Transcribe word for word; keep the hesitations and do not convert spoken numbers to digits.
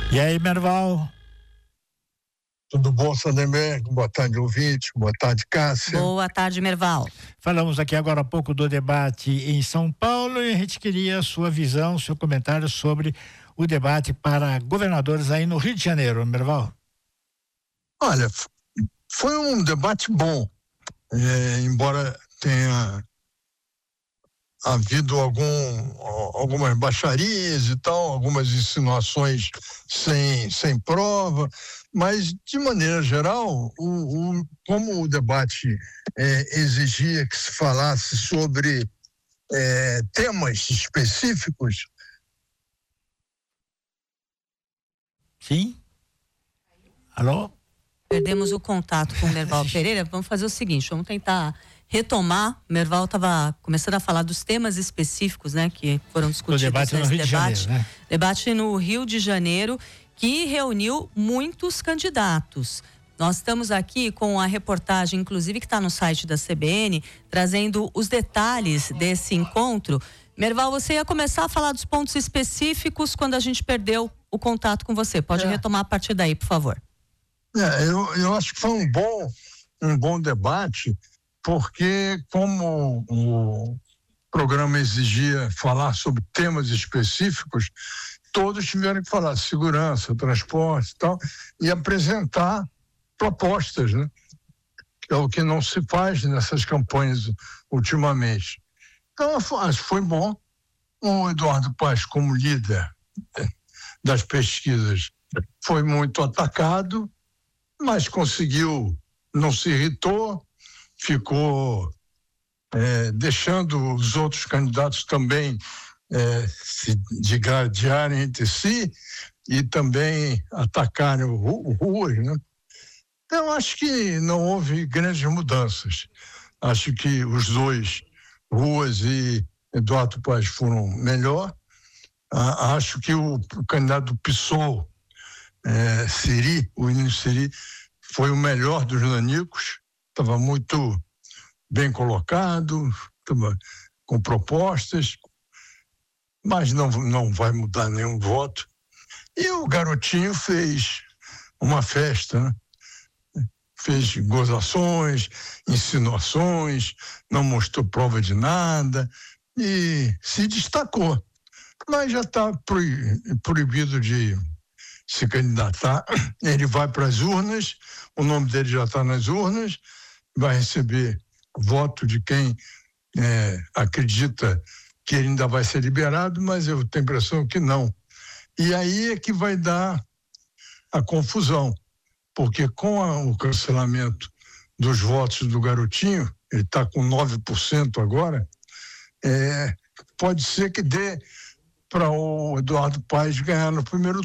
E aí, Merval? Tudo bom, Sandemir? Boa tarde, ouvinte. Boa tarde, Cássia. Boa tarde, Merval. Falamos aqui agora há pouco do debate em São Paulo e a gente queria a sua visão, seu comentário sobre o debate para governadores aí no Rio de Janeiro, Merval. Olha, foi um debate bom, é, embora tenha havido algum, algumas baixarias e tal, algumas insinuações sem, sem prova, mas, de maneira geral, o, o, como o debate é, exigia que se falasse sobre é, temas específicos. Sim? Alô? Perdemos o contato com o Merval Pereira. Vamos fazer o seguinte, vamos tentar retomar. O Merval estava começando a falar dos temas específicos, né, que foram discutidos o debate nesse no Rio debate. De Janeiro, né? Debate no Rio de Janeiro, que reuniu muitos candidatos. Nós estamos aqui com a reportagem, inclusive, que está no site da C B N, trazendo os detalhes desse encontro. Merval, você ia começar a falar dos pontos específicos quando a gente perdeu o contato com você. Pode é. retomar a partir daí, por favor. É, eu, eu acho que foi um bom, um bom debate, porque como o programa exigia falar sobre temas específicos, todos tiveram que falar segurança, transporte e tal, e apresentar propostas, né? Que é o que não se faz nessas campanhas ultimamente. Então, acho que foi bom. O Eduardo Paes, como líder das pesquisas, foi muito atacado, mas conseguiu, não se irritou, ficou é, deixando os outros candidatos também é, se digladiarem entre si e também atacarem o Ruas, né? Então, acho que não houve grandes mudanças. Acho que os dois, Ruas e Eduardo Paes, foram melhor. Ah, acho que o, o candidato do PSOL, é, Siri, o William Siri, foi o melhor dos nanicos, estava muito bem colocado, estava com propostas, mas não, não vai mudar nenhum voto. E o garotinho fez uma festa, né? Fez gozações, insinuações, não mostrou prova de nada e se destacou. Mas já está proibido de se candidatar. Ele vai para as urnas, o nome dele já está nas urnas, vai receber voto de quem é, acredita que ele ainda vai ser liberado, mas eu tenho a impressão que não. E aí é que vai dar a confusão, porque com a, o cancelamento dos votos do garotinho, ele está com nove por cento agora, é, pode ser que dê para o Eduardo Paes ganhar no primeiro